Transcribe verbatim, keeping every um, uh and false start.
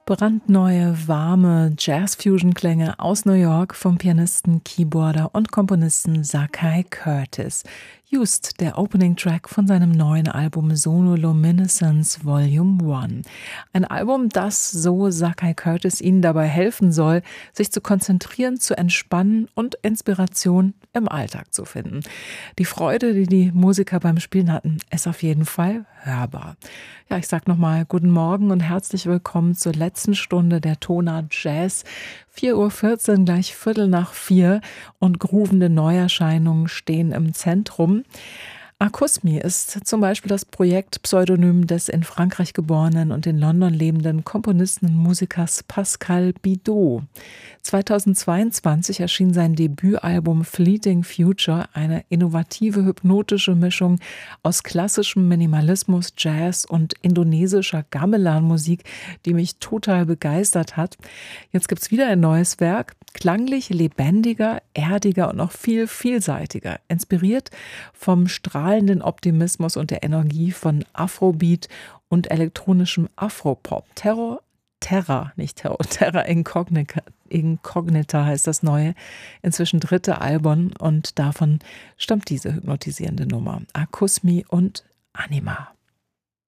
Brandneue, warme Jazz-Fusion-Klänge aus New York vom Pianisten, Keyboarder und Komponisten Zakai Curtis. Used, der Opening-Track von seinem neuen Album Sonoluminescence Volume eins. Ein Album, das, so Zakai Curtis, Ihnen dabei helfen soll, sich zu konzentrieren, zu entspannen und Inspiration im Alltag zu finden. Die Freude, die die Musiker beim Spielen hatten, ist auf jeden Fall hörbar. Ja, ich sag nochmal guten Morgen und herzlich willkommen zur letzten Stunde der Tonart Jazz. vier Uhr vierzehn, gleich Viertel nach vier und groovende Neuerscheinungen stehen im Zentrum. Akusmi ist zum Beispiel das Projekt Pseudonym des in Frankreich geborenen und in London lebenden Komponisten und Musikers Pascal Bidot. zweitausendzweiundzwanzig erschien sein Debütalbum Fleeting Future, eine innovative hypnotische Mischung aus klassischem Minimalismus, Jazz und indonesischer Gamelan-Musik, die mich total begeistert hat. Jetzt gibt's wieder ein neues Werk, klanglich lebendiger, erdiger und noch viel vielseitiger, inspiriert vom strahlenden Optimismus und der Energie von Afrobeat und elektronischem Afropop. Terror, Terra, nicht Terror, Terra Incognita, Incognita heißt das neue, inzwischen dritte Album und davon stammt diese hypnotisierende Nummer. Akusmi und Anima.